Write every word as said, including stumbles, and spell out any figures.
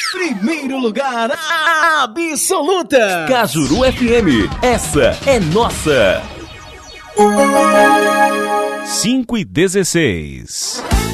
Primeiro lugar absoluta. Cajuru F M, essa é nossa. cinco e dezesseis.